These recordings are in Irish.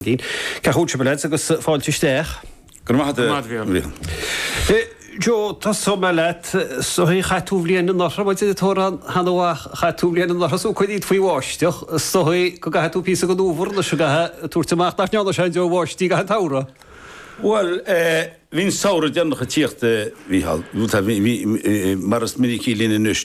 Cachút belet agus fáiltisteach. Jo tá sommer let so hí chaúblian nach tóran hanha chaúblian nach sú chuid faoi bháisteach so go gaú pí go dúhar na se túirteach neanna sé jo bháistí go tára. Well, hín saoire deannach a tíochtta bhíhall maras minicí lína nus.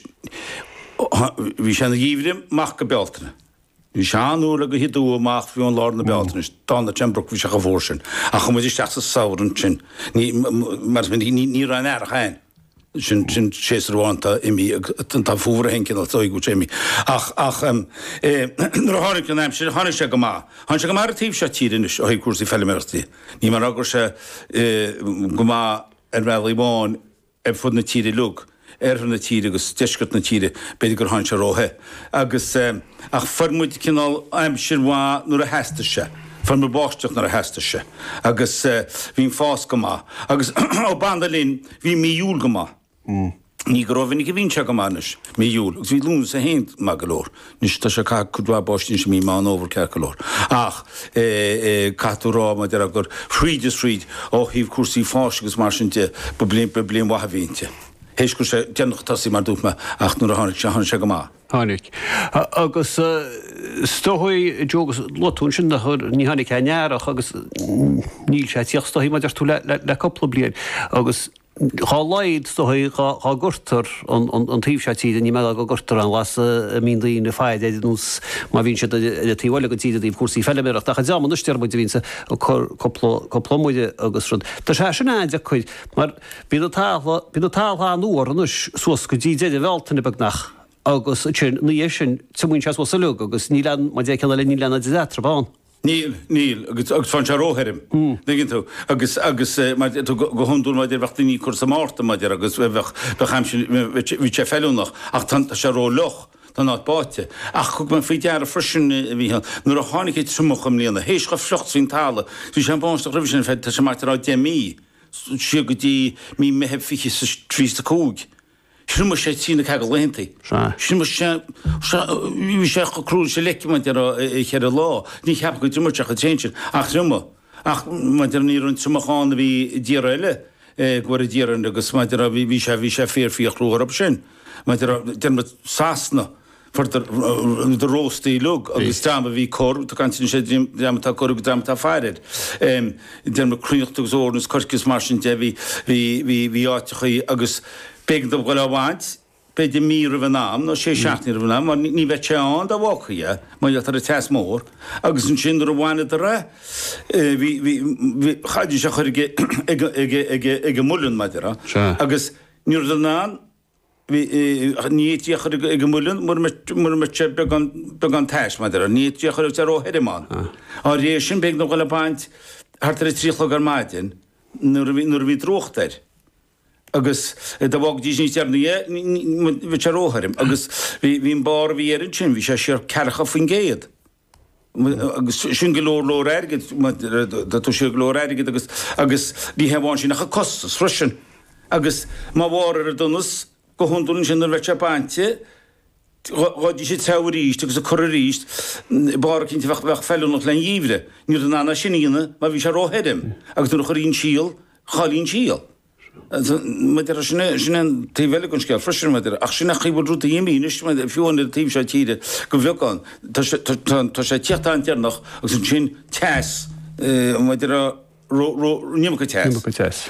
Bhí sé na dhíomhrim mach go beltana. Bhí seanúla go hidú amach bhí an lána beltana tána tembroch bhí se go bhórsin. A chu muidir teach sa saoran sin maras ní ran air a chain. Sin séarháinta imi tá fúra hencin al tóigú séimi. Ach nuair a tháinig an aim sin tháinig sé go má. Tháinig sé go mar a tíobh se tíiris ó cuasí fellimeirtaí. Ní mar agur se go má bheith bháin fud na tíri lug. Na tíre agus teiscut na tíre beidir gur háin se róthe. Agus ach formúid cinál aim sin bhá nuair a heasta se. Formú báisteach nar a heasta se. Agus bhín fás go má. Agus ó bandalín bhí míúl go má. Ní go rovinnig vín se go mánis mé júl, ví lún sa héint má golór. Nis tá se chudá bostin sem mí má over cecolór. Ach catúrá ma de agur Fried ó híh cuasí fásigus mar sinte problém watha vínte. Héis go sé déannach tasí mar dúma ach nuair a tháinig se go má. Tháinig. Agus stothóid jogus lotún sin ní tháinig ceannearach agus níl sé tíoch stothí maidir tú le coppla bliain. Agus Chá leid stothí chá gurtar an tíobh se tíide ní me go gurtar an las a mín daoine fáid nús má bhín se tíhile go tíide í cuasí fellimeach a deamman nusteirmid a vísa coplomide agus rud. Tá sé sin éide chuid mar bí táá nuair anus suas go dtí déidir bhiltainna begnach agus sin ní sin samún se sa lu agus ní le má dé le ní lena détrabáin. Níl, agus fan se róherim. Dingin tú, agus go honúil maidir bhachtaí cuasa máta maidir agus bhí sé fellúnach ach tan se ró loch tá ná báte. Ach chug man fao dear a frisin bhí nuair a tháinig trúmacham líana. Héis go flecht hín tála, hí sé báisteach revisin fed tá sé maitar á démí. Si go dtí mí meheb fichi sa trísta cúg. Sin mar sé tína ce go lentaí. Sin mar bhí sé go crúil sé leicimeint ar chear a lá, ní cheap go dúmarteach a téintin ach ruma. Ach maidir ní rún tumacháin bhí díar eile go a díaran agus maidir a bhí sé féarfíoch rúhar op sin. Maidir derma sásna for de róstaí lug agus dáma bhí cor, tá cantin sé dámatá cor go dámatá fáirid. Derma cruíochtagus ornas corcus mar sin de bhí áitichaí agus Beg do goil bhaint, beidir mír a bhanám, nó sé seaachní a bhanám, mar ní bheith teán a bhachaí, má ar a teas mór, agus an sin ar a bhaine a ra, chaidir se chuir ag mullin maidira, agus níor an nítíochar ag mullin, mar me se began teis maidira, nítíochar ag ó herimán. A rééis sin beg do goil bhaint, hartar a tríchla gar maidin, nuair bhí dróchtair. Agus da bhag dís ní tearnaí bhí se rótharim. Agus bhín bar bhí ar an sin, bhí sé sér cecha faoin géad. Agus sin go lór airgid, tú sé glór airgid agus ní hebháin sin nach a costas frisin. Agus má bhar ar a dunas go honúlann sin ar bheith se bainte, Gáidí sé teíist agus a choiríist bar cinnta bheith fellúnach len dhíomhre. Níor an anna siníine, má bhí sé rótherim, agus tú choirín síal, chalín síal. Maidir sinna tíhile gon scéil frisin maidir ach sinna chibú rúta dhéimínis fiúin tíb se tíide go bheáin tá sé tíochtta dearnach agus sin teas maidir nímcha teas.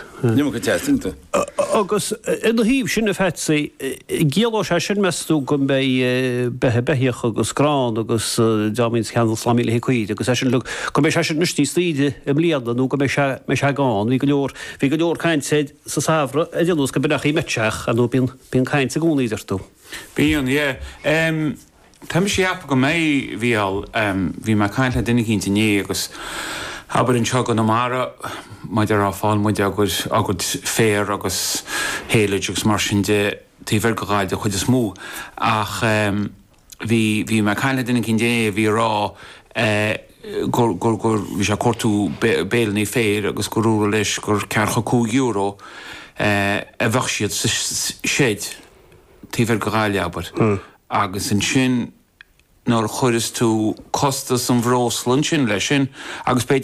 Agus in híomh sinna fetsaí géalá sé sin meú go bethe beíoch agus grán agus dámín cheanal sláíle chuid, agus sin go mé sé sin nutí slíide im líadanú go mé se gáin, hí go leor caiint sé sa sahra a dús go benach í meteach anú bín caiint sa gúnaíidirtú. Bíon, Tá sé appa go mé bhíal bhí mar caiint le duine cinnta ní agus Aber an seo go mara maidir á fáil muide agad fér agus héile agus mar sin de tíhar go gáide chuid is mú ach bhí me caiile duine cin dé bhí rá gur bhí sé cortú béalnaí fér agus go rúra leis gur cearcha €2 a bheh siad séid tíhar go gáile aber agus an sin nóair chuiris tú costas an bhrós lunsin lei sin agus